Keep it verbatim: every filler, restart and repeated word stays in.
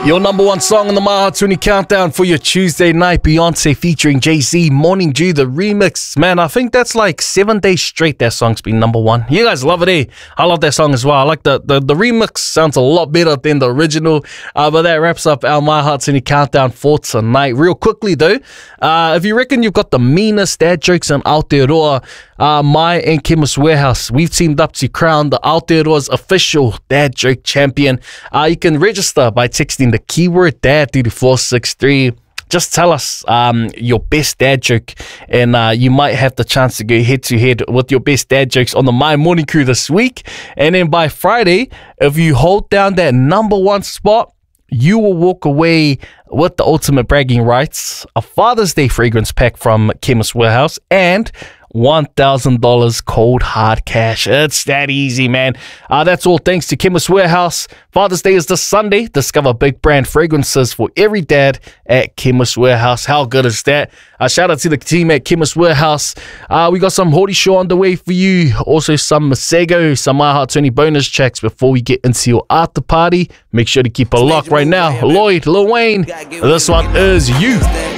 Your number one song on the My Heart twenty Countdown for your Tuesday night, Beyonce featuring Jay-Z, Morning Dew, the remix. Man, I think that's like seven days straight that song's been number one. You guys love it, eh? I love that song as well. I like the, the, the remix, sounds a lot better than the original. Uh, but that wraps up our My Heart twenty Countdown for tonight. Real quickly though, uh, if you reckon you've got the meanest dad jokes in Aotearoa, uh, my and Chemist Warehouse, we've teamed up to crown the Aotearoa's official dad joke champion. Uh, you can register by texting the keyword dad to four six three. Just tell us um, your best dad joke, and uh, you might have the chance to go head to head with your best dad jokes on the My Morning Crew this week. And then by Friday, if you hold down that number one spot, you will walk away with the ultimate bragging rights, a Father's Day fragrance pack from Chemist Warehouse, and one thousand dollars cold hard cash. It's that easy, man. Uh, that's all thanks to Chemist Warehouse. Father's Day is this Sunday. Discover big brand fragrances for every dad at Chemist Warehouse. How good is that? Uh, shout out to the team at Chemist Warehouse. Uh, we got some Hori Show on the way for you. Also some Masego, some My Heart twenty bonus checks before we get into your after party. Make sure to keep a lock right now. Lloyd, Lil Wayne, this one is You.